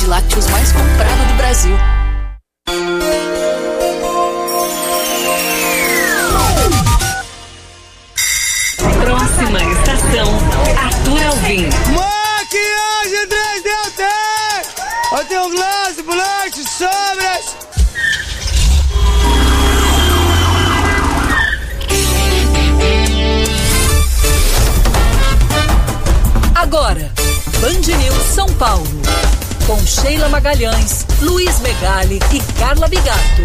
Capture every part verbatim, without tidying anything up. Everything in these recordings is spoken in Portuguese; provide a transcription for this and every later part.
de lácteos mais comprado do Brasil. Próxima estação, Arthur Alvim. Maquiagem três D T! Eu tenho glace, bolacha, sobras! Agora, Band News São Paulo. Com Sheila Magalhães, Luiz Megali e Carla Bigato.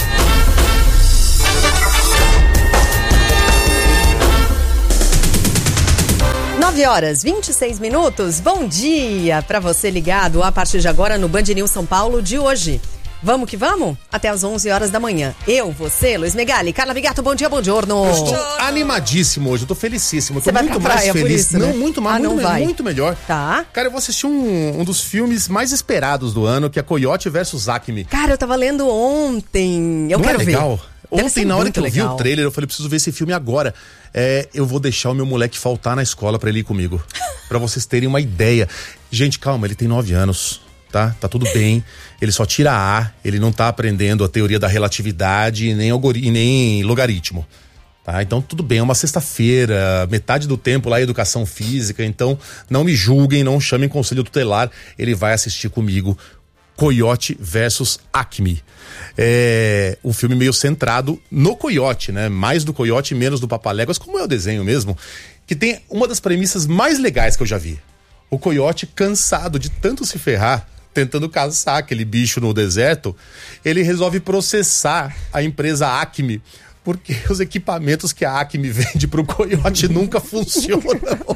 nove horas, vinte e seis minutos. Bom dia para você ligado a partir de agora no Band News São Paulo de hoje. Vamos que vamos? Até às onze horas da manhã. Eu, você, Luiz Megali, Carla Bigato, bom dia, bom giorno. Eu estou animadíssimo hoje, eu tô felicíssimo. Eu tô Você muito vai pra mais praia, feliz. por isso, não, né? muito mais, ah, muito, não me- vai. muito melhor. Tá. Cara, eu vou assistir um, um dos filmes mais esperados do ano, que é Coyote versus Acme. Cara, eu tava lendo ontem. Eu Não quero é legal? ver. Deve ser Ontem, na hora muito que eu vi legal. o trailer, eu falei, preciso ver esse filme agora. É, eu vou deixar o meu moleque faltar na escola pra ele ir comigo. Pra vocês terem uma ideia. Gente, calma, ele tem nove anos, tá? Tá tudo bem. Ele só tira A, ele não tá aprendendo a teoria da relatividade e nem, algori- e nem logaritmo. Tá? Então tudo bem, é uma sexta-feira, metade do tempo lá é educação física, então não me julguem, não chamem conselho tutelar. Ele vai assistir comigo Coyote versus Acme. É um filme meio centrado no coiote, né? Mais do coiote e menos do Papaléguas, como é o desenho mesmo, que tem uma das premissas mais legais que eu já vi. O coiote, cansado de tanto se ferrar, tentando caçar aquele bicho no deserto, ele resolve processar a empresa Acme, porque os equipamentos que a Acme vende pro coiote nunca funcionam.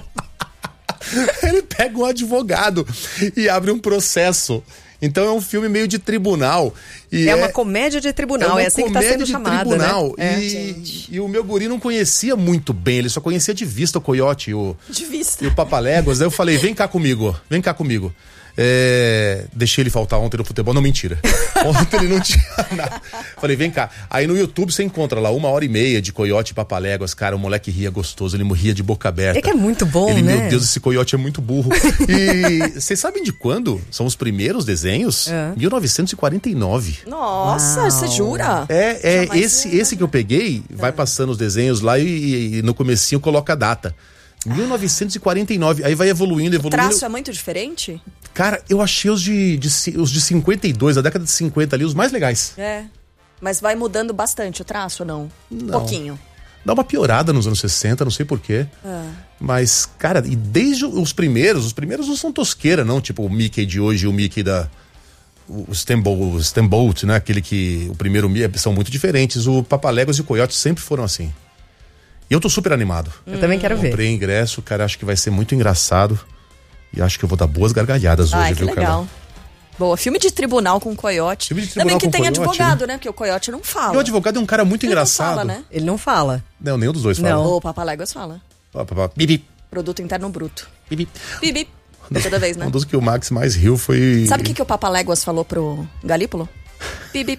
Ele pega um advogado e abre um processo. Então é um filme meio de tribunal. E É é uma comédia de tribunal, é, uma assim que tá comédia sendo de chamada, tribunal. né? É. E, e o meu guri não conhecia muito bem, ele só conhecia de vista o coiote e o, De vista. e o Papaléguas. Daí eu falei, vem cá comigo, vem cá comigo. É, deixei ele faltar ontem no futebol, não, mentira. Ontem ele não tinha nada. Falei, vem cá. Aí no YouTube você encontra lá uma hora e meia de Coyote e Papaléguas. Cara, o moleque ria gostoso, ele ria de boca aberta. É que é muito bom, ele, né? Meu Deus, esse coiote é muito burro. E vocês sabem de quando são os primeiros desenhos? É. mil novecentos e quarenta e nove. Nossa, Uau. você jura? É, é Jamais esse, ia- esse que eu peguei, vai passando os desenhos lá e, e no comecinho coloca a data. mil novecentos e quarenta e nove, aí vai evoluindo, O evoluindo. traço é muito diferente? Cara, eu achei os de, de ci- os de cinquenta e dois, a década de cinquenta ali, os mais legais. É. Mas vai mudando bastante o traço ou não? Um Não. pouquinho. Dá uma piorada nos anos sessenta, não sei porquê. Ah. Mas, cara, e desde os primeiros, os primeiros não são tosqueira, não. Tipo o Mickey de hoje e o Mickey da... O Steamboat, o Steamboat, né? Aquele que... O primeiro Mickey são muito diferentes. O Papaléguas e o Coyote sempre foram assim. E eu tô super animado. Eu também quero ver. Comprei ingresso, cara, acho que vai ser muito engraçado. E acho que eu vou dar boas gargalhadas Ai, hoje, que viu, legal. Carla? Boa, filme de tribunal com coiote. Filme de tribunal Também que com tem coiote, advogado, né? Porque o coiote não fala. E o advogado é um cara muito Ele engraçado. Não fala, né? Ele não fala. Não, nenhum dos dois fala. Não. O Papaléguas fala. Pá, pá, pá, bibi, Produto interno bruto. bibi. Bibi. Toda vez, né? Um dos que o Max mais riu foi... Sabe o que, que o Papaléguas falou pro Galípolo? Bibi.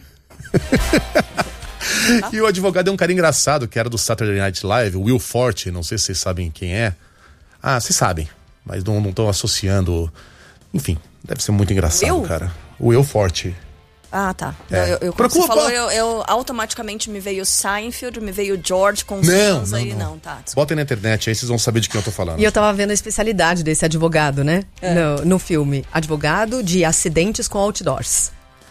E o advogado é um cara engraçado, que era do Saturday Night Live, o Will Forte, não sei se vocês sabem quem é. Ah, vocês sabem, mas não estão associando. Enfim, deve ser muito engraçado, Will? cara. O Will Forte. Ah, tá. É. Eu, eu, quando Procura- você falou, eu, eu automaticamente me veio Seinfeld, me veio George com os Não, sons não, aí. não. Não, tá. desculpa. Botem na internet, aí vocês vão saber de quem eu tô falando. E eu tava vendo a especialidade desse advogado, né? É. No, no filme. Advogado de acidentes com outdoors.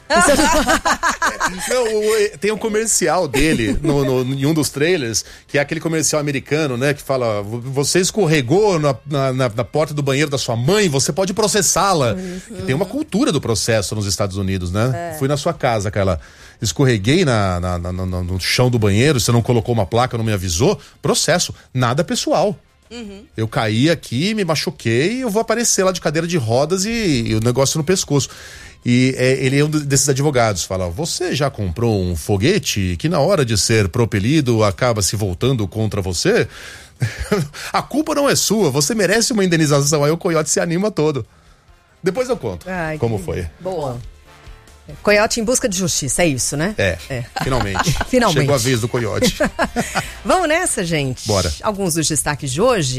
Não, o- tem um comercial dele no, no- em um dos trailers, que é aquele comercial americano, né? Que fala: você escorregou na, na, na- na porta do banheiro da sua mãe, você pode processá-la. Que tem uma cultura do processo nos Estados Unidos, né? Fui na sua casa, aquela. Escorreguei na, na- na- na- no chão do banheiro, você não colocou uma placa, não me avisou. Processo, nada pessoal. Eu caí aqui, me machuquei, eu vou aparecer lá de cadeira de rodas e, e o negócio no pescoço. E é, ele é um desses advogados, fala: você já comprou um foguete que na hora de ser propelido acaba se voltando contra você? A culpa não é sua, você merece uma indenização. Aí o coiote se anima todo. Depois eu conto Ai, como que- foi. Boa. Coiote em busca de justiça, é isso, né? É, finalmente. Finalmente. Chegou a vez do coiote. Vamos nessa, gente? Bora. Alguns dos destaques de hoje.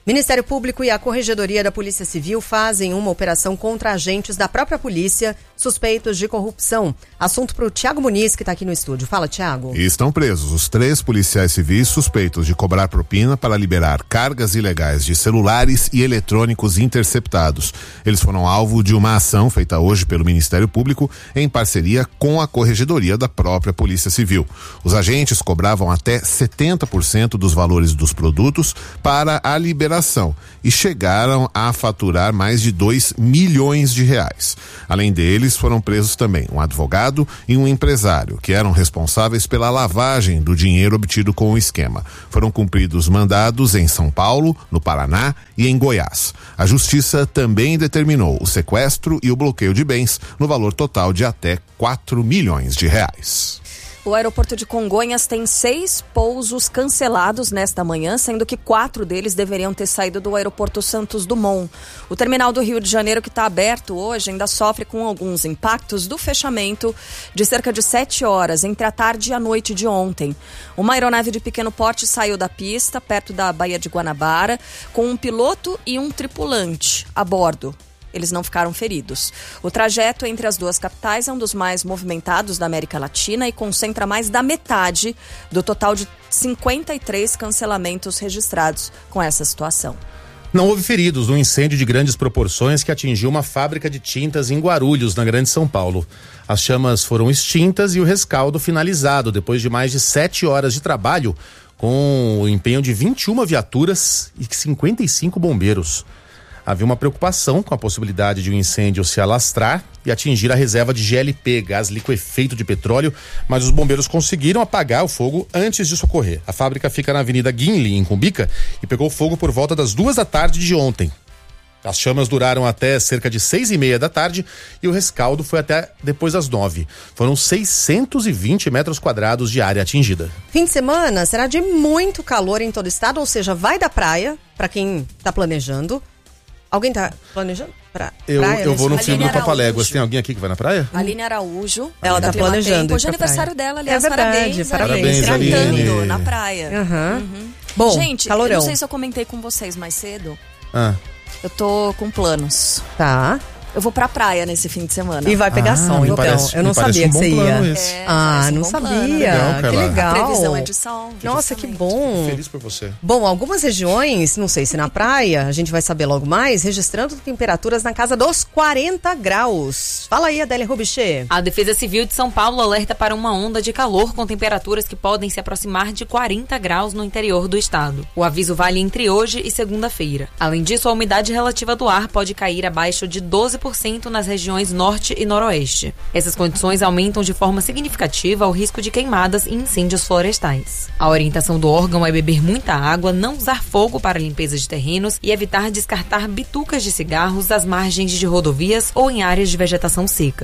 Ministério Público e a Corregedoria da Polícia Civil fazem uma operação contra agentes da própria polícia suspeitos de corrupção. Assunto para o Tiago Muniz, que está aqui no estúdio. Fala, Tiago. E estão presos os três policiais civis suspeitos de cobrar propina para liberar cargas ilegais de celulares e eletrônicos interceptados. Eles foram alvo de uma ação feita hoje pelo Ministério Público em parceria com a Corregedoria da própria Polícia Civil. Os agentes cobravam até setenta por cento dos valores dos produtos para a liberação e chegaram a faturar mais de dois milhões de reais. Além deles, foram presos também um advogado e um empresário, que eram responsáveis pela lavagem do dinheiro obtido com o esquema. Foram cumpridos mandados em São Paulo, no Paraná e em Goiás. A Justiça também determinou o sequestro e o bloqueio de bens no valor total de até quatro milhões de reais. O aeroporto de Congonhas tem seis pousos cancelados nesta manhã, sendo que quatro deles deveriam ter saído do aeroporto Santos Dumont. O terminal do Rio de Janeiro, que está aberto hoje, ainda sofre com alguns impactos do fechamento de cerca de sete horas entre a tarde e a noite de ontem. Uma aeronave de pequeno porte saiu da pista, perto da Baía de Guanabara, com um piloto e um tripulante a bordo. Eles não ficaram feridos. O trajeto entre as duas capitais é um dos mais movimentados da América Latina e concentra mais da metade do total de cinquenta e três cancelamentos registrados com essa situação. Não houve feridos no incêndio de grandes proporções que atingiu uma fábrica de tintas em Guarulhos, na Grande São Paulo. As chamas foram extintas e o rescaldo finalizado depois de mais de sete horas de trabalho, com o empenho de vinte e uma viaturas e cinquenta e cinco bombeiros. Havia uma preocupação com a possibilidade de um incêndio se alastrar e atingir a reserva de G L P, gás liquefeito de petróleo, mas os bombeiros conseguiram apagar o fogo antes de socorrer. A fábrica fica na Avenida Guinle, em Cumbica, e pegou fogo por volta das duas da tarde de ontem. As chamas duraram até cerca de seis e meia da tarde e o rescaldo foi até depois das nove. Foram seiscentos e vinte metros quadrados de área atingida. Fim de semana será de muito calor em todo o estado, ou seja, vai da praia, para quem está planejando. Alguém tá planejando? Pra, eu praia, eu vou no Aline filme do Araújo. Papaléguas. Tem alguém aqui que vai na praia? Aline Araújo. Ela tá planejando. Hoje é ir pra aniversário praia. dela, aliás. É verdade, parabéns. parabéns, Aline. Hidratando na praia. Uhum. Uhum. Bom, gente, calorão. eu não sei se eu comentei com vocês mais cedo. Ah. Eu tô com planos. Tá. Eu vou pra praia nesse fim de semana. E vai pegar Ah, som, me então. parece- eu não me parece sabia um que bom você plano ia. esse. É, Ah, parece um não bom sabia. plano. Legal, que Carla. legal. A previsão é de sol. Nossa, que justamente. bom. Feliz por você. Bom, algumas regiões, não sei se na praia, a gente vai saber logo mais, registrando temperaturas na casa dos quarenta graus. Fala aí, Adélia Rubichê. A Defesa Civil de São Paulo alerta para uma onda de calor com temperaturas que podem se aproximar de quarenta graus no interior do estado. O aviso vale entre hoje e segunda-feira. Além disso, a umidade relativa do ar pode cair abaixo de doze por cento nas regiões norte e noroeste. Essas condições aumentam de forma significativa o risco de queimadas e incêndios florestais. A orientação do órgão é beber muita água, não usar fogo para limpeza de terrenos e evitar descartar bitucas de cigarros às margens de rodovias ou em áreas de vegetação seca.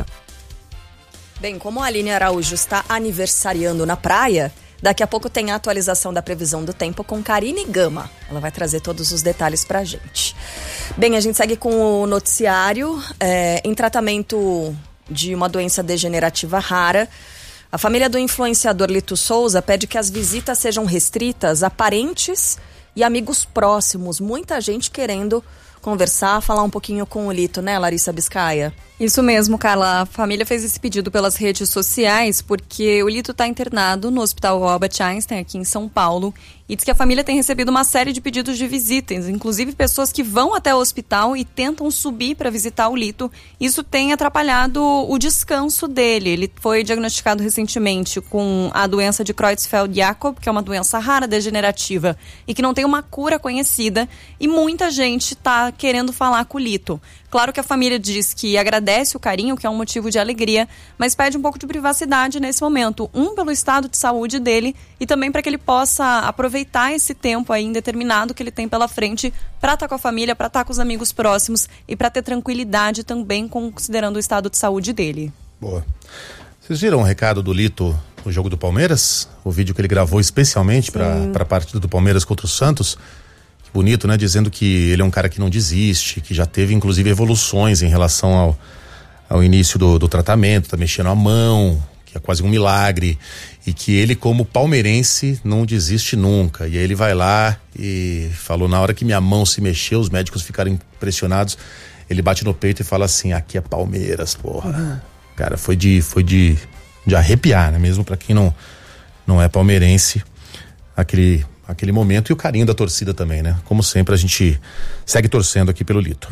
Bem, como a Aline Araújo está aniversariando na praia, daqui a pouco tem a atualização da previsão do tempo com Karine Gama. Ela vai trazer todos os detalhes pra gente. Bem, a gente segue com o noticiário. É, em tratamento de uma doença degenerativa rara, a família do influenciador Lito Souza pede que as visitas sejam restritas a parentes e amigos próximos. Muita gente querendo conversar, falar um pouquinho com o Lito, né, Larissa Biscaia? Isso mesmo, Carla. A família fez esse pedido pelas redes sociais porque o Lito está internado no Hospital Albert Einstein, aqui em São Paulo, e diz que a família tem recebido uma série de pedidos de visitas, inclusive pessoas que vão até o hospital e tentam subir para visitar o Lito. Isso tem atrapalhado o descanso dele. Ele foi diagnosticado recentemente com a doença de Creutzfeldt-Jakob, que é uma doença rara, degenerativa, e que não tem uma cura conhecida, e muita gente está querendo falar com o Lito. Claro que a família diz que agradece o carinho, que é um motivo de alegria, mas pede um pouco de privacidade nesse momento. Um, pelo estado de saúde dele e também para que ele possa aproveitar esse tempo aí indeterminado que ele tem pela frente para estar com a família, para estar com os amigos próximos e para ter tranquilidade também, considerando o estado de saúde dele. Boa. Vocês viram o recado do Lito no jogo do Palmeiras? O vídeo que ele gravou especialmente para a partida do Palmeiras contra o Santos? Bonito, né? Dizendo que ele é um cara que não desiste, que já teve inclusive evoluções em relação ao, ao início do, do tratamento, tá mexendo a mão, que que é quase um milagre, e que ele, como palmeirense, não desiste nunca. E aí ele vai lá e falou, na hora que minha mão se mexeu, os médicos ficaram impressionados, ele bate no peito e fala assim, aqui é Palmeiras, porra. Uhum. Cara, foi de, foi de, de arrepiar, né? Mesmo pra quem não, não é palmeirense, aquele, aquele momento, e o carinho da torcida também, né? Como sempre, a gente segue torcendo aqui pelo Lito.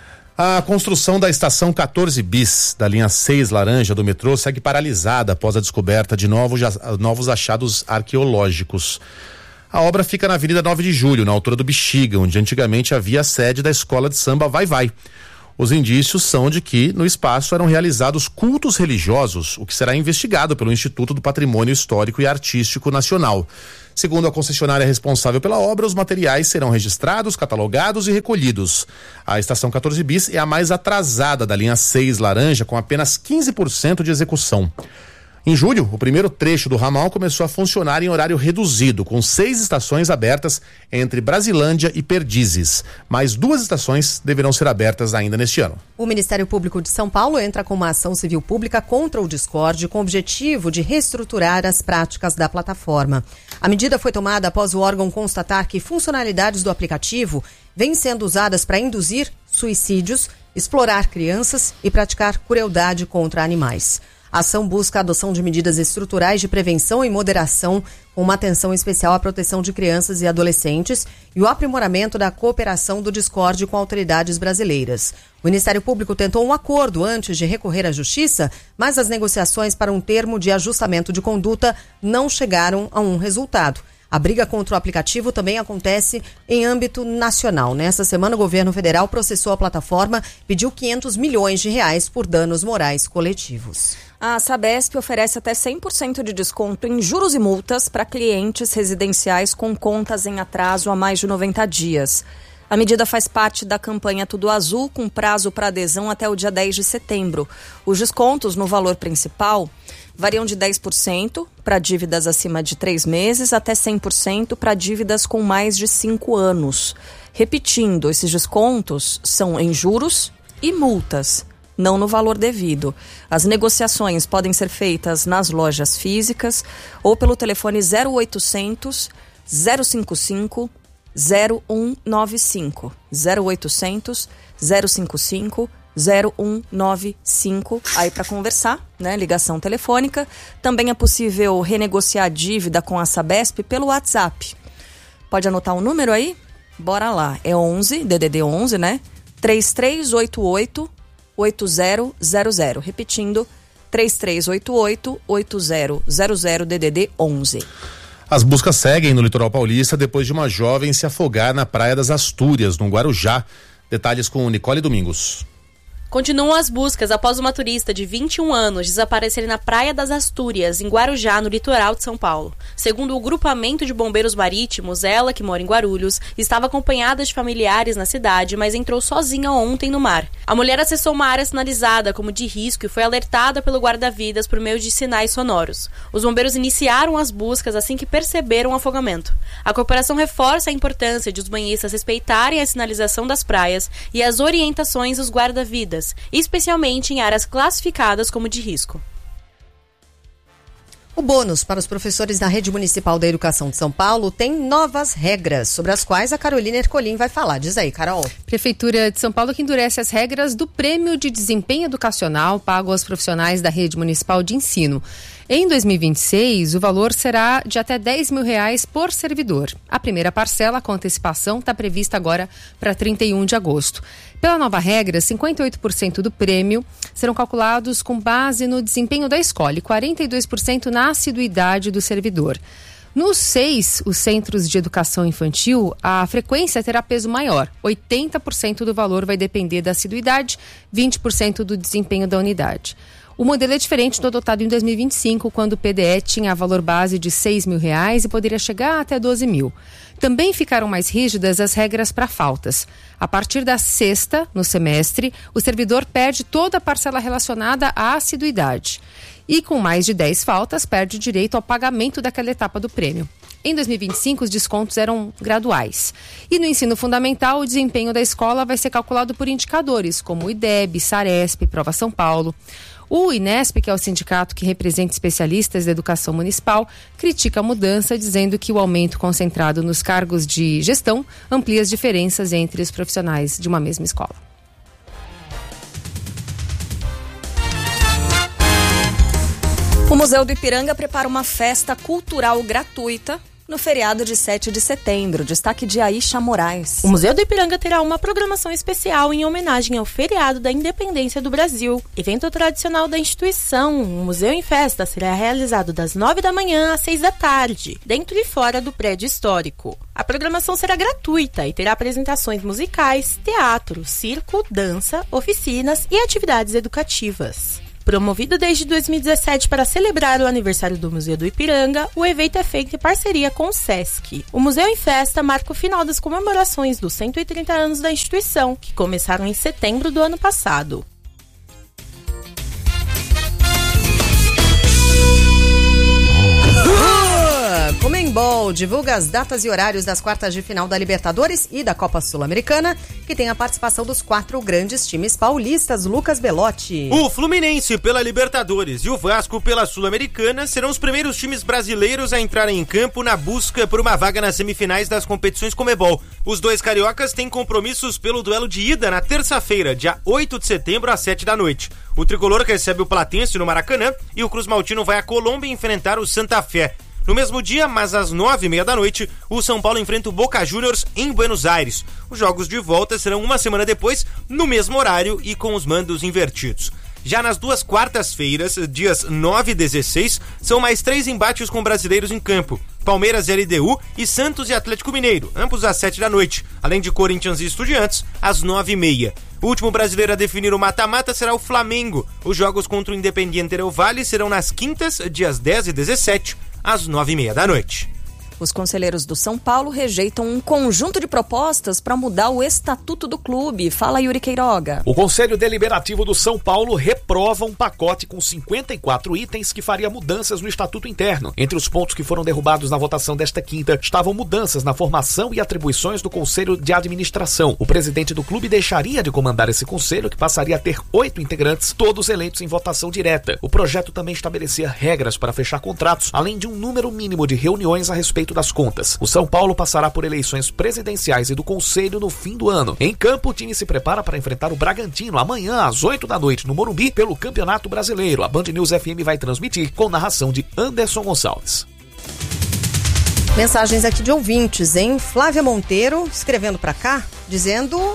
A construção da estação quatorze bis da linha seis laranja do metrô segue paralisada após a descoberta de novos, novos achados arqueológicos. A obra fica na Avenida nove de julho, na altura do Bexiga, onde antigamente havia a sede da escola de samba Vai Vai. Os indícios são de que no espaço eram realizados cultos religiosos, o que será investigado pelo Instituto do Patrimônio Histórico e Artístico Nacional. Segundo a concessionária responsável pela obra, os materiais serão registrados, catalogados e recolhidos. A estação quatorze bis é a mais atrasada da linha seis laranja, com apenas quinze por cento de execução. Em julho, o primeiro trecho do ramal começou a funcionar em horário reduzido, com seis estações abertas entre Brasilândia e Perdizes. Mais duas estações deverão ser abertas ainda neste ano. O Ministério Público de São Paulo entra com uma ação civil pública contra o Discord com o objetivo de reestruturar as práticas da plataforma. A medida foi tomada após o órgão constatar que funcionalidades do aplicativo vêm sendo usadas para induzir suicídios, explorar crianças e praticar crueldade contra animais. A ação busca a adoção de medidas estruturais de prevenção e moderação, com uma atenção especial à proteção de crianças e adolescentes e o aprimoramento da cooperação do Discord com autoridades brasileiras. O Ministério Público tentou um acordo antes de recorrer à Justiça, mas as negociações para um termo de ajustamento de conduta não chegaram a um resultado. A briga contra o aplicativo também acontece em âmbito nacional. Nessa semana, o governo federal processou a plataforma, pediu quinhentos milhões de reais por danos morais coletivos. A Sabesp oferece até cem por cento de desconto em juros e multas para clientes residenciais com contas em atraso há mais de noventa dias. A medida faz parte da campanha Tudo Azul, com prazo para adesão até o dia dez de setembro. Os descontos no valor principal variam de dez por cento para dívidas acima de três meses até cem por cento para dívidas com mais de cinco anos. Repetindo, esses descontos são em juros e multas, não no valor devido. As negociações podem ser feitas nas lojas físicas ou pelo telefone zero oitocentos, zero cinquenta e cinco, zero um nove cinco. zero oitocentos, zero cinquenta e cinco, zero um nove cinco, aí para conversar, né? Ligação telefônica. Também é possível renegociar a dívida com a Sabesp pelo WhatsApp. Pode anotar o número aí? Bora lá. É onze, D D D onze, né? três três oito oito, oito zero zero zero. Repetindo, três três oito oito, oito zero zero zero, D D D onze. As buscas seguem no litoral paulista depois de uma jovem se afogar na Praia das Astúrias, no Guarujá. Detalhes com Nicole Domingos. Continuam as buscas após uma turista de vinte e um anos desaparecer na Praia das Astúrias, em Guarujá, no litoral de São Paulo. Segundo o grupamento de bombeiros marítimos, ela, que mora em Guarulhos, estava acompanhada de familiares na cidade, mas entrou sozinha ontem no mar. A mulher acessou uma área sinalizada como de risco e foi alertada pelo guarda-vidas por meio de sinais sonoros. Os bombeiros iniciaram as buscas assim que perceberam o afogamento. A corporação reforça a importância de os banhistas respeitarem a sinalização das praias e as orientações dos guarda-vidas, especialmente em áreas classificadas como de risco. O bônus para os professores da Rede Municipal da Educação de São Paulo tem novas regras, sobre as quais a Carolina Ercolim vai falar. Diz aí, Carol. Prefeitura de São Paulo que endurece as regras do Prêmio de Desempenho Educacional pago aos profissionais da Rede Municipal de Ensino. Em dois mil e vinte e seis, o valor será de até dez mil reais por servidor. A primeira parcela com antecipação está prevista agora para trinta e um de agosto. Pela nova regra, cinquenta e oito por cento do prêmio serão calculados com base no desempenho da escola e quarenta e dois por cento na assiduidade do servidor. Nos seis, os centros de educação infantil, a frequência terá peso maior. oitenta por cento do valor vai depender da assiduidade, vinte por cento do desempenho da unidade. O modelo é diferente do adotado em dois mil e vinte e cinco, quando o P D E tinha valor base de seis mil reais e poderia chegar até doze mil. Também ficaram mais rígidas as regras para faltas. A partir da sexta, no semestre, o servidor perde toda a parcela relacionada à assiduidade. E com mais de dez faltas, perde o direito ao pagamento daquela etapa do prêmio. Em dois mil e vinte e cinco, os descontos eram graduais. E no ensino fundamental, o desempenho da escola vai ser calculado por indicadores, como o I D E B, Saresp, Prova São Paulo. O Inesp, que é o sindicato que representa especialistas da educação municipal, critica a mudança, dizendo que o aumento concentrado nos cargos de gestão amplia as diferenças entre os profissionais de uma mesma escola. O Museu do Ipiranga prepara uma festa cultural gratuita no feriado de sete de setembro. Destaque de Aisha Moraes. O Museu do Ipiranga terá uma programação especial em homenagem ao feriado da Independência do Brasil. Evento tradicional da instituição, o Museu em Festa será realizado das nove da manhã às seis da tarde, dentro e fora do prédio histórico. A programação será gratuita e terá apresentações musicais, teatro, circo, dança, oficinas e atividades educativas. Promovido desde dois mil e dezessete para celebrar o aniversário do Museu do Ipiranga, o evento é feito em parceria com o Sesc. O Museu em Festa marca o final das comemorações dos cento e trinta anos da instituição, que começaram em setembro do ano passado. Comembol divulga as datas e horários das quartas de final da Libertadores e da Copa Sul-Americana, que tem a participação dos quatro grandes times paulistas. Lucas Belotti. O Fluminense pela Libertadores e o Vasco pela Sul-Americana serão os primeiros times brasileiros a entrarem em campo na busca por uma vaga nas semifinais das competições Comebol. Os dois cariocas têm compromissos pelo duelo de ida na terça-feira, dia oito de setembro, às sete da noite. O tricolor recebe o Platense no Maracanã e o Cruz Maltino vai à Colômbia enfrentar o Santa Fé. No mesmo dia, mas às nove e meia da noite, o São Paulo enfrenta o Boca Juniors em Buenos Aires. Os jogos de volta serão uma semana depois, no mesmo horário e com os mandos invertidos. Já nas duas quartas-feiras, dias nove e dezesseis, são mais três embates com brasileiros em campo. Palmeiras e L D U e Santos e Atlético Mineiro, ambos às sete da noite, além de Corinthians e Estudiantes, às nove e meia. O último brasileiro a definir o mata-mata será o Flamengo. Os jogos contra o Independiente Del Valle serão nas quintas, dias dez e dezessete, às nove e meia da noite. Os conselheiros do São Paulo rejeitam um conjunto de propostas para mudar o estatuto do clube. Fala, Yuri Queiroga. O Conselho Deliberativo do São Paulo reprova um pacote com cinquenta e quatro itens que faria mudanças no estatuto interno. Entre os pontos que foram derrubados na votação desta quinta estavam mudanças na formação e atribuições do Conselho de Administração. O presidente do clube deixaria de comandar esse conselho, que passaria a ter oito integrantes, todos eleitos em votação direta. O projeto também estabelecia regras para fechar contratos, além de um número mínimo de reuniões a respeito das contas. O São Paulo passará por eleições presidenciais e do Conselho no fim do ano. Em campo, o time se prepara para enfrentar o Bragantino amanhã às oito da noite no Morumbi pelo Campeonato Brasileiro. A Band News F M vai transmitir com narração de Anderson Gonçalves. Mensagens aqui de ouvintes, hein? Flávia Monteiro escrevendo para cá, dizendo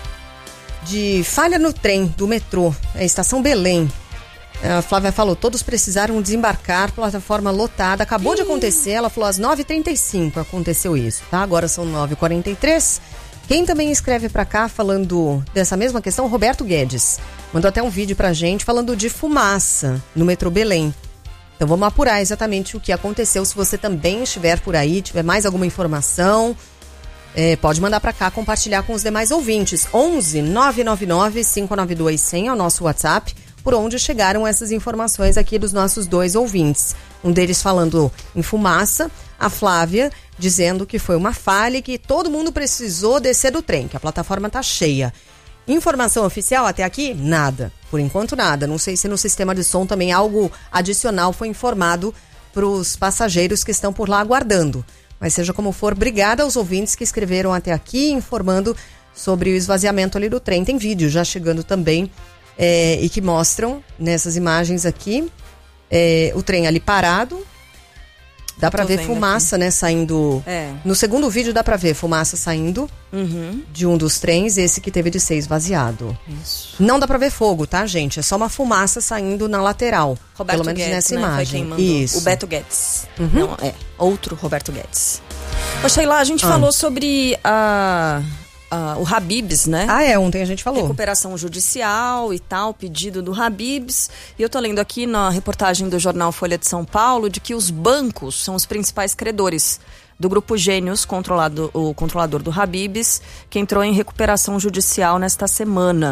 de falha no trem do metrô, é Estação Belém. A Flávia falou, todos precisaram desembarcar, plataforma lotada, acabou de acontecer, ela falou às nove e trinta e cinco aconteceu isso, tá? Agora são nove e quarenta e três. Quem também escreve pra cá falando dessa mesma questão, Roberto Guedes. Mandou até um vídeo pra gente falando de fumaça no metrô Belém. Então vamos apurar exatamente o que aconteceu. Se você também estiver por aí, tiver mais alguma informação, é, pode mandar pra cá, compartilhar com os demais ouvintes. onze nove nove nove cinco nove dois cem é o nosso WhatsApp, por onde chegaram essas informações aqui dos nossos dois ouvintes. Um deles falando em fumaça, a Flávia dizendo que foi uma falha e que todo mundo precisou descer do trem, que a plataforma tá cheia. Informação oficial até aqui? Nada. Por enquanto nada. Não sei se no sistema de som também algo adicional foi informado para os passageiros que estão por lá aguardando. Mas seja como for, obrigada aos ouvintes que escreveram até aqui informando sobre o esvaziamento ali do trem. Tem vídeo já chegando também. É, e que mostram nessas imagens aqui é, o trem ali parado. Dá pra ver fumaça, aqui, né, saindo. É. No segundo vídeo dá pra ver fumaça saindo uhum. de um dos trens, esse que teve de ser esvaziado. Isso. Não dá pra ver fogo, tá, gente? É só uma fumaça saindo na lateral. Roberto pelo menos Guedes, nessa né? imagem. Foi quem mandou. Isso. O Beto Guedes. Uhum. Não, é. Outro Roberto Guedes. Ô, Sheila, a gente ah. falou sobre a. Uh, o Habib's, né? Ah, é, ontem a gente falou. Recuperação judicial e tal, pedido do Habib's. E eu tô lendo aqui na reportagem do jornal Folha de São Paulo de que os bancos são os principais credores do Grupo Gênios, controlado, o controlador do Habib's, que entrou em recuperação judicial nesta semana.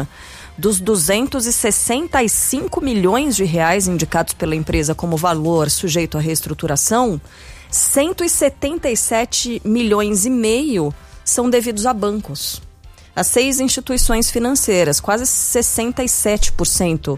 Dos duzentos e sessenta e cinco milhões de reais indicados pela empresa como valor sujeito à reestruturação, cento e setenta e sete milhões e meio são devidos a bancos. As seis instituições financeiras, quase sessenta e sete por cento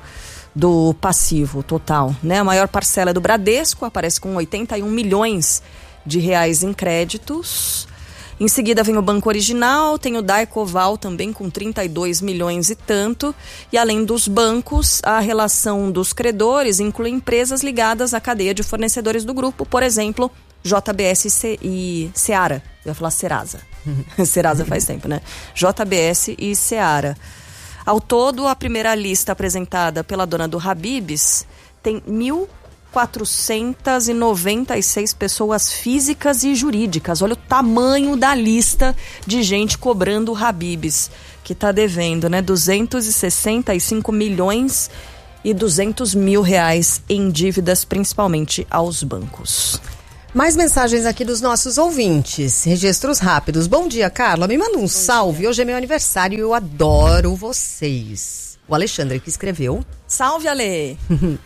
do passivo total, né? A maior parcela é do Bradesco, aparece com oitenta e um milhões de reais em créditos. Em seguida vem o Banco Original, tem o Daicoval também com trinta e dois milhões e tanto. E além dos bancos, a relação dos credores inclui empresas ligadas à cadeia de fornecedores do grupo, por exemplo, J B S e Seara. Eu ia falar Serasa. Serasa faz tempo, né? J B S e Seara. Ao todo, a primeira lista apresentada pela dona do Habib's tem mil quatrocentas e noventa e seis pessoas físicas e jurídicas. Olha o tamanho da lista de gente cobrando o Habib's, que está devendo, né? duzentos e sessenta e cinco milhões e duzentos mil reais em dívidas, principalmente aos bancos. Mais mensagens aqui dos nossos ouvintes. Registros rápidos. Bom dia, Carla. Me manda um Bom salve. Dia. Hoje é meu aniversário e eu adoro vocês. O Alexandre que escreveu. Salve, Ale.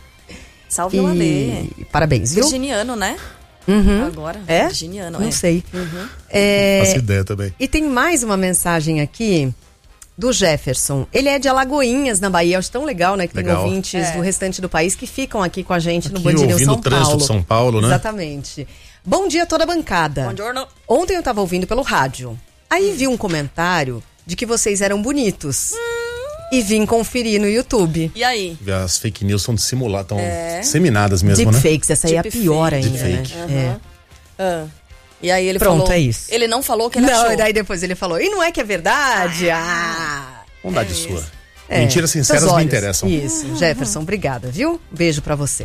Salve, e... o Ale. Parabéns, viu? Virginiano, né? Uhum. Agora. É? Virginiano, Não é. sei. Uhum. É... Faço ideia também. E tem mais uma mensagem aqui do Jefferson. Ele é de Alagoinhas, na Bahia. Acho tão legal, né? Que legal. tem ouvintes é. do restante do país que ficam aqui com a gente aqui no Band News São ouvindo o trânsito Paulo. de São Paulo, né? Exatamente. Bom dia a toda a bancada. Bom giorno. Ontem eu tava ouvindo pelo rádio. Aí vi um comentário de que vocês eram bonitos. Hum. E vim conferir no YouTube. E aí? As fake news são dissimuladas, estão é. disseminadas mesmo, Deep né? Deepfakes, essa aí é a pior ainda, Deepfake. né? Uhum. É. Ah. E aí ele Pronto, falou... é isso. Ele não falou o que ele não, achou. Não, e daí depois ele falou, e não é que é verdade? Ah! Bondade é sua. É. Mentiras sinceras me interessam. Isso, uhum. Jefferson, obrigada, viu? Beijo pra você.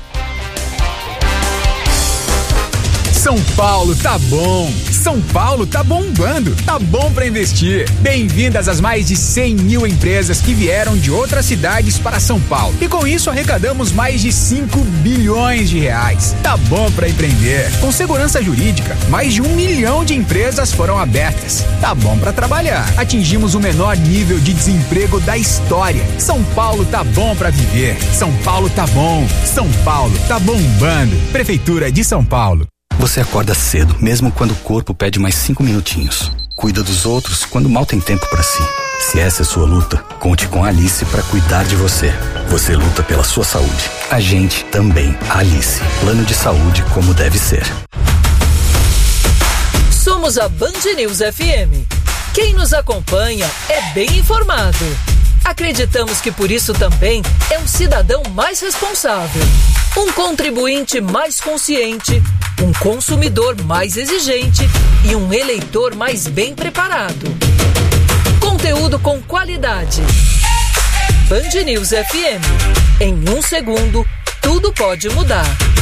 São Paulo tá bom, São Paulo tá bombando, tá bom pra investir. Bem-vindas às mais de cem mil empresas que vieram de outras cidades para São Paulo. E com isso arrecadamos mais de cinco bilhões de reais. Tá bom pra empreender. Com segurança jurídica, mais de um milhão de empresas foram abertas. Tá bom pra trabalhar. Atingimos o menor nível de desemprego da história. São Paulo tá bom pra viver. São Paulo tá bom. São Paulo tá bombando. Prefeitura de São Paulo. Você acorda cedo, mesmo quando o corpo pede mais cinco minutinhos. Cuida dos outros quando mal tem tempo pra si. Se essa é sua luta, conte com a Alice pra cuidar de você. Você luta pela sua saúde. A gente também. A Alice. Plano de saúde como deve ser. Somos a Band News F M. Quem nos acompanha é bem informado. Acreditamos que por isso também é um cidadão mais responsável, um contribuinte mais consciente, um consumidor mais exigente e um eleitor mais bem preparado. Conteúdo com qualidade. Band News F M. Em um segundo, tudo pode mudar.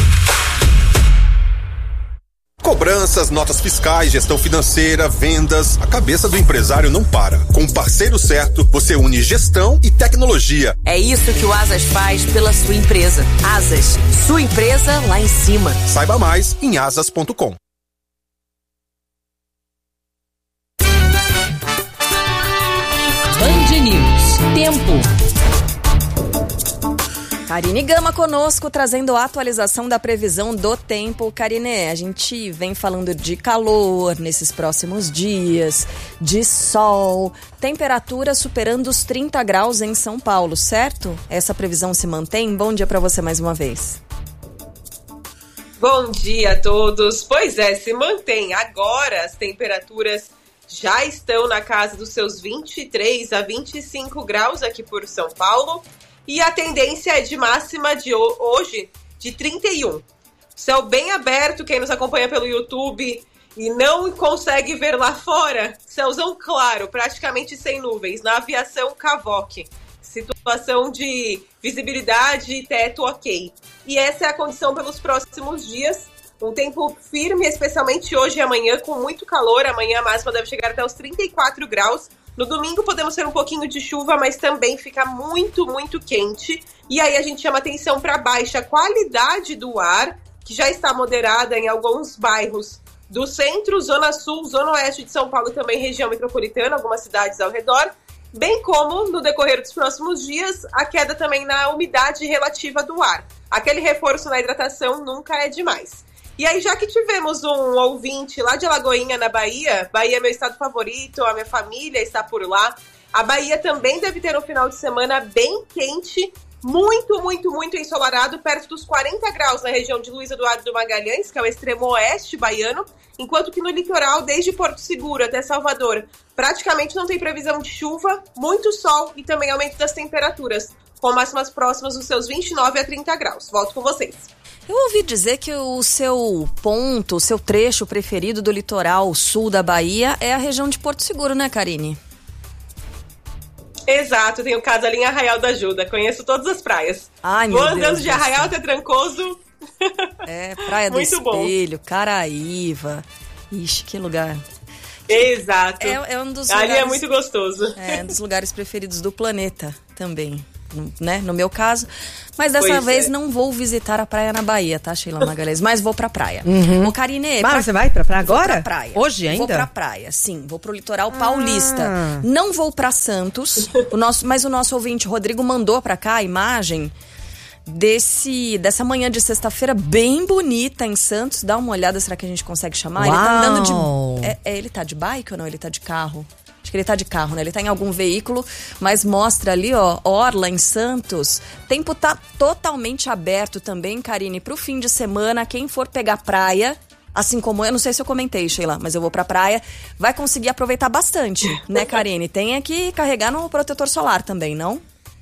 Cobranças, notas fiscais, gestão financeira, vendas, a cabeça do empresário não para. Com o parceiro certo, você une gestão e tecnologia. É isso que o Asas faz pela sua empresa. Asas, sua empresa lá em cima. Saiba mais em asas ponto com. Band News. Tempo. Karine Gama conosco, trazendo a atualização da previsão do tempo. Karine, a gente vem falando de calor nesses próximos dias, de sol, temperatura superando os trinta graus em São Paulo, certo? Essa previsão se mantém? Bom dia para você mais uma vez. Bom dia a todos. Pois é, se mantém. Agora as temperaturas já estão na casa dos seus vinte e três a vinte e cinco graus aqui por São Paulo. E a tendência é de máxima de hoje de trinta e um. Céu bem aberto, quem nos acompanha pelo YouTube e não consegue ver lá fora, céuzão claro, praticamente sem nuvens, na aviação Cavoque. Situação de visibilidade e teto ok. E essa é a condição pelos próximos dias. Um tempo firme, especialmente hoje e amanhã, com muito calor. Amanhã a máxima deve chegar até os trinta e quatro graus. No domingo podemos ter um pouquinho de chuva, mas também fica muito, muito quente. E aí a gente chama atenção para a baixa qualidade do ar, que já está moderada em alguns bairros do centro, zona sul, zona oeste de São Paulo e também região metropolitana, algumas cidades ao redor. bem como, no decorrer dos próximos dias, a queda também na umidade relativa do ar. Aquele reforço na hidratação nunca é demais. E aí, já que tivemos um ouvinte lá de Alagoinha, na Bahia, Bahia é meu estado favorito, a minha família está por lá, a Bahia também deve ter um final de semana bem quente, muito, muito, muito ensolarado, perto dos quarenta graus na região de Luiz Eduardo Magalhães, que é o extremo oeste baiano, enquanto que no litoral, desde Porto Seguro até Salvador, praticamente não tem previsão de chuva, muito sol e também aumento das temperaturas, com máximas próximas dos seus vinte e nove a trinta graus. Volto com vocês. Eu ouvi dizer que o seu ponto, o seu trecho preferido do litoral sul da Bahia é a região de Porto Seguro, né, Karine? Exato, tenho casa ali em Arraial da Ajuda, conheço todas as praias. Ai, Vou meu andando Deus de Deus Arraial Deus. até Trancoso. É, Praia do Muito bom. Espelho, Caraíva. Ixi, que lugar. Exato. É, é um dos ali lugares, é muito gostoso. É um dos lugares preferidos do planeta também, né? No meu caso. Mas dessa Pois vez é. não vou visitar a praia na Bahia, tá, Sheila Magalhães? Mas vou pra praia. Uhum. Ô, Karine... Mas pra... você vai pra praia Vou agora? pra praia. Hoje ainda? Vou pra praia, sim. Vou pro litoral paulista. Ah. Não vou pra Santos, o nosso, mas o nosso ouvinte Rodrigo mandou pra cá a imagem desse, dessa manhã de sexta-feira bem bonita em Santos. Dá uma olhada, será que a gente consegue chamar? Ele tá andando de... É, é, ele tá de bike ou não? Ele tá de carro? Acho que ele tá de carro, né? Ele tá em algum veículo, mas mostra ali, ó, orla em Santos. Tempo tá totalmente aberto também, Karine, pro fim de semana. Quem for pegar praia, assim como eu, não sei se eu comentei, Sheila, mas eu vou pra praia, vai conseguir aproveitar bastante, né, Karine? Tem é que carregar no protetor solar também, não?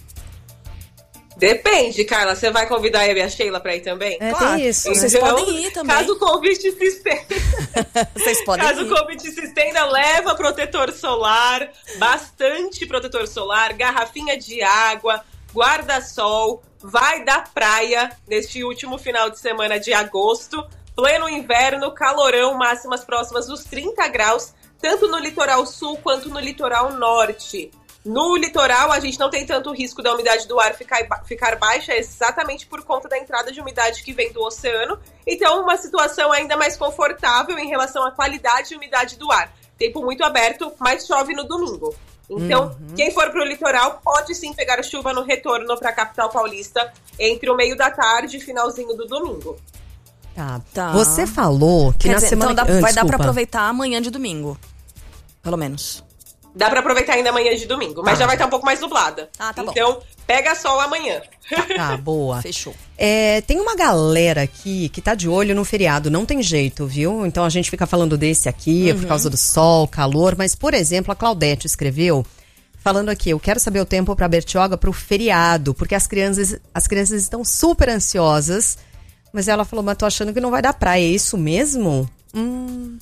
Depende, Carla. Você vai convidar eu e a Sheila pra ir também? É, claro. Tem isso. Vocês Então, podem ir também. Caso o convite se estenda. Vocês podem Caso ir. o convite se estenda, leva protetor solar, bastante protetor solar, garrafinha de água, guarda-sol, vai da praia neste último final de semana de agosto, pleno inverno, calorão, máximas próximas dos trinta graus, tanto no litoral sul quanto no litoral norte. No litoral, a gente não tem tanto risco da umidade do ar ficar, ficar baixa, exatamente por conta da entrada de umidade que vem do oceano. Então, uma situação ainda mais confortável em relação à qualidade e umidade do ar. Tempo muito aberto, mas chove no domingo. Então, uhum. quem for para o litoral pode sim pegar chuva no retorno para a capital paulista entre o meio da tarde e finalzinho do domingo. Tá. Tá. Você falou que Quer na dizer, semana... Então dá, Ah, vai dar desculpa. para aproveitar amanhã de domingo, pelo menos. Dá pra aproveitar ainda amanhã de domingo, mas Ah. já vai estar um pouco mais nublada. Ah, tá bom. Então, pega sol amanhã. Tá, boa. Fechou. É, tem uma galera aqui que tá de olho no feriado, não tem jeito, viu? Então a gente fica falando desse aqui, Uhum. por causa do sol, calor, mas, por exemplo, a Claudete escreveu, falando aqui, eu quero saber o tempo pra Bertioga pro feriado, porque as crianças, as crianças estão super ansiosas, mas ela falou, mas tô achando que não vai dar praia, é isso mesmo? Hum...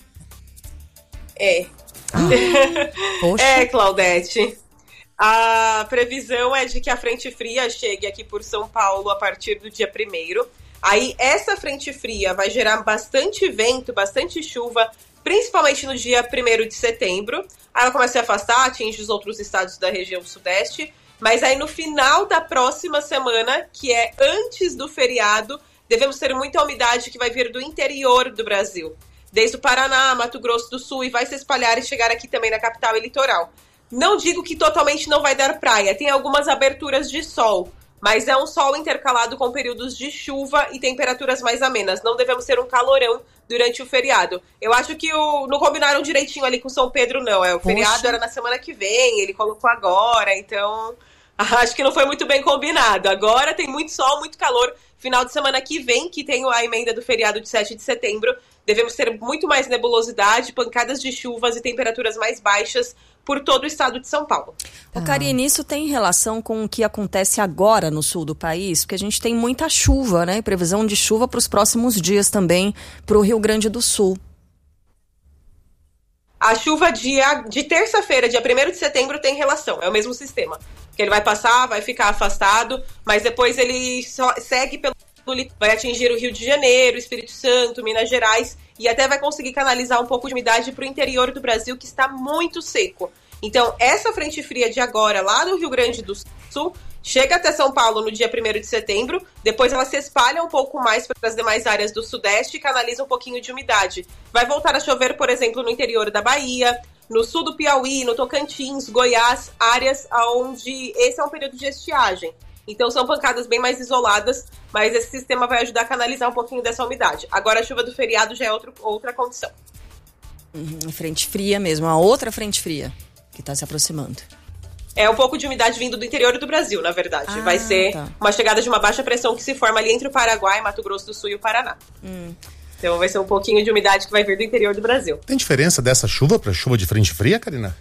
É. Poxa. É, Claudete. A previsão é de que a frente fria chegue aqui por São Paulo a partir do dia primeiro. Aí, essa frente fria vai gerar bastante vento, bastante chuva, principalmente no dia primeiro de setembro. Aí ela começa a se afastar, atinge os outros estados da região sudeste. Mas aí, no final da próxima semana, que é antes do feriado, devemos ter muita umidade que vai vir do interior do Brasil. Desde o Paraná, Mato Grosso do Sul, e vai se espalhar e chegar aqui também na capital e litoral. Não digo que totalmente não vai dar praia, tem algumas aberturas de sol, mas é um sol intercalado com períodos de chuva e temperaturas mais amenas. Não devemos ter um calorão durante o feriado. Eu acho que o, não combinaram direitinho ali com São Pedro, não. É, o Poxa. feriado era na semana que vem, ele colocou agora, então acho que não foi muito bem combinado. Agora tem muito sol, muito calor. Final de semana que vem, que tem a emenda do feriado de sete de setembro, devemos ter muito mais nebulosidade, pancadas de chuvas e temperaturas mais baixas por todo o estado de São Paulo. Ô, Karine, isso tem relação com o que acontece agora no sul do país? Porque a gente tem muita chuva, né? Previsão de chuva para os próximos dias também para o Rio Grande do Sul. A chuva dia, de terça-feira, dia primeiro de setembro, tem relação. É o mesmo sistema. Que ele vai passar, vai ficar afastado, mas depois ele só segue pelo... vai atingir o Rio de Janeiro, Espírito Santo, Minas Gerais e até vai conseguir canalizar um pouco de umidade para o interior do Brasil, que está muito seco. Então, essa frente fria de agora, lá no Rio Grande do Sul, chega até São Paulo no dia primeiro de setembro, depois ela se espalha um pouco mais para as demais áreas do Sudeste e canaliza um pouquinho de umidade. Vai voltar a chover, por exemplo, no interior da Bahia, no sul do Piauí, no Tocantins, Goiás, áreas onde esse é um período de estiagem. Então são pancadas bem mais isoladas, mas esse sistema vai ajudar a canalizar um pouquinho dessa umidade. Agora a chuva do feriado já é outro, outra condição. Uhum, frente fria mesmo, a outra frente fria que está se aproximando. É um pouco de umidade vindo do interior do Brasil, na verdade. Ah, vai ser tá. uma chegada de uma baixa pressão que se forma ali entre o Paraguai, Mato Grosso do Sul e o Paraná. Hum. Então vai ser um pouquinho de umidade que vai vir do interior do Brasil. Tem diferença dessa chuva para chuva de frente fria, Karina?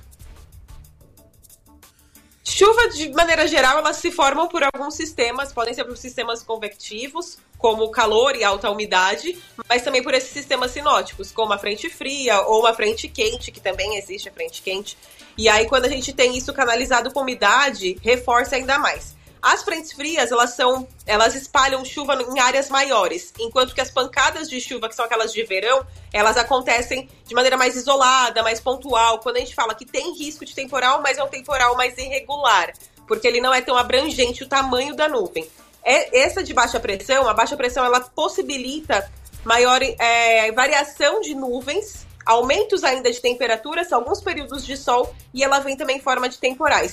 Chuva, de maneira geral, elas se formam por alguns sistemas, podem ser por sistemas convectivos, como calor e alta umidade, mas também por esses sistemas sinóticos, como a frente fria ou uma frente quente, que também existe a frente quente. E aí, quando a gente tem isso canalizado com umidade, reforça ainda mais. As frentes frias, elas são, elas espalham chuva em áreas maiores, enquanto que as pancadas de chuva, que são aquelas de verão, elas acontecem de maneira mais isolada, mais pontual. Quando a gente fala que tem risco de temporal, mas é um temporal mais irregular, porque ele não é tão abrangente o tamanho da nuvem. É, essa de baixa pressão, a baixa pressão, ela possibilita maior é, variação de nuvens, aumentos ainda de temperaturas, alguns períodos de sol, e ela vem também em forma de temporais.